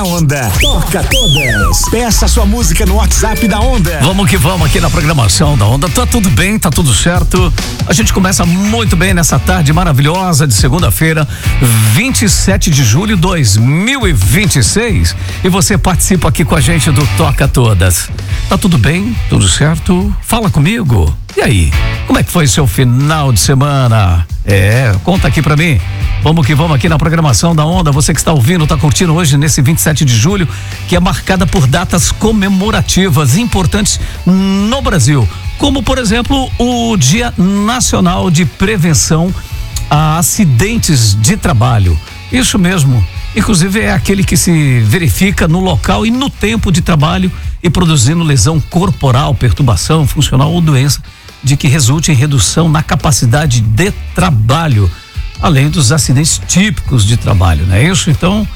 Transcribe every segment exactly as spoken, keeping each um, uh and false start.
Onda. Toca todas. Peça sua música no WhatsApp da Onda. Vamos que vamos aqui na programação da Onda. Tá tudo bem, tá tudo certo. A gente começa muito bem nessa tarde maravilhosa de segunda-feira, vinte e sete de julho de dois mil e vinte e seis. E você participa aqui com a gente do Toca Todas. Tá tudo bem? Tudo certo? Fala comigo. E aí? Como é que foi seu final de semana? É, conta aqui pra mim. Vamos que vamos aqui na programação da Onda. Você que está ouvindo, tá curtindo hoje nesse vinte e sete de julho, que é marcada por datas comemorativas importantes no Brasil, como por exemplo o Dia Nacional de Prevenção a Acidentes de Trabalho. Isso mesmo. Inclusive é aquele que se verifica no local e no tempo de trabalho e produzindo lesão corporal, perturbação funcional ou doença de que resulte em redução na capacidade de trabalho, além dos acidentes típicos de trabalho, não é isso? Então,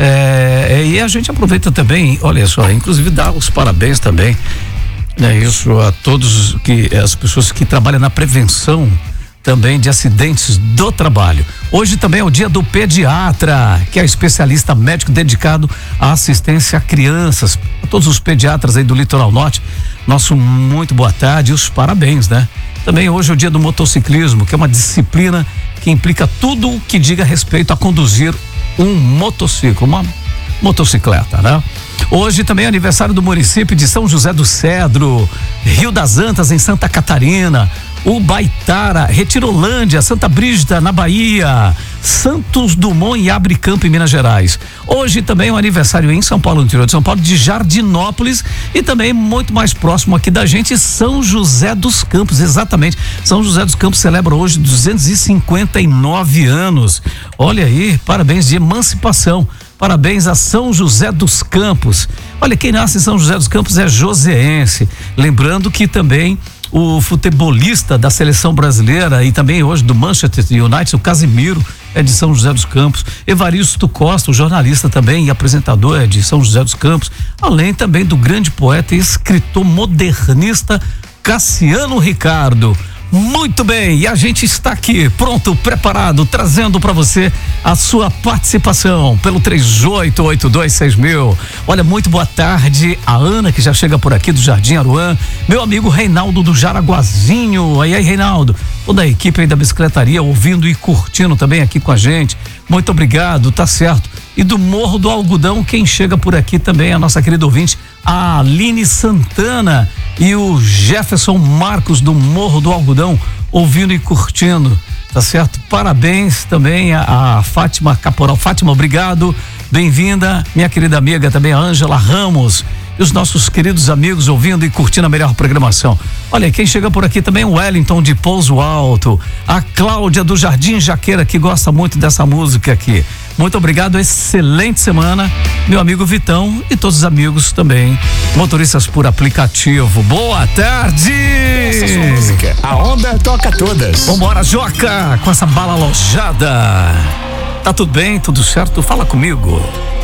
é, e a gente aproveita também, olha só, inclusive dá os parabéns também, né? Isso a todos que, as pessoas que trabalham na prevenção também de acidentes do trabalho. Hoje também é o dia do pediatra, que é especialista médico dedicado à assistência a crianças. A todos os pediatras aí do Litoral Norte, nosso muito boa tarde e os parabéns, né? Também hoje é o dia do motociclismo, que é uma disciplina que implica tudo o que diga respeito a conduzir um motociclo, uma motocicleta, né? Hoje também é aniversário do município de São José do Cedro, Rio das Antas em Santa Catarina, Ubaitara, Retirolândia, Santa Brígida na Bahia, Santos Dumont e Abre Campo em Minas Gerais. Hoje também é um aniversário em São Paulo, no interior de São Paulo, de Jardinópolis, e também muito mais próximo aqui da gente, São José dos Campos, exatamente. São José dos Campos celebra hoje duzentos e cinquenta e nove anos. Olha aí, parabéns de emancipação. Parabéns a São José dos Campos. Olha, quem nasce em São José dos Campos é joseense. Lembrando que também o futebolista da seleção brasileira e também hoje do Manchester United, o Casimiro, é de São José dos Campos. Evaristo Costa, o jornalista também e apresentador, é de São José dos Campos. Além também do grande poeta e escritor modernista Cassiano Ricardo. Muito bem, e a gente está aqui pronto, preparado, trazendo para você a sua participação pelo três oito oito dois seis mil. Olha, muito boa tarde, a Ana que já chega por aqui do Jardim Aruã, meu amigo Reinaldo do Jaraguazinho. Aí aí, Reinaldo, toda a equipe aí da bicicletaria ouvindo e curtindo também aqui com a gente. Muito obrigado, tá certo. E do Morro do Algodão, quem chega por aqui também é a nossa querida ouvinte, a Aline Santana e o Jefferson Marcos do Morro do Algodão, ouvindo e curtindo, tá certo? Parabéns também a, a Fátima Caporal. Fátima, obrigado, bem-vinda, minha querida amiga também, a Ângela Ramos, e os nossos queridos amigos ouvindo e curtindo a melhor programação. Olha, quem chega por aqui também é o Wellington de Pouso Alto, a Cláudia do Jardim Jaqueira, que gosta muito dessa música aqui. Muito obrigado, excelente semana, meu amigo Vitão e todos os amigos também, motoristas por aplicativo. Boa tarde! Essa é a sua música. A Onda toca todas. Vambora, Joca, com essa bala alojada. Tá tudo bem, tudo certo? Fala comigo.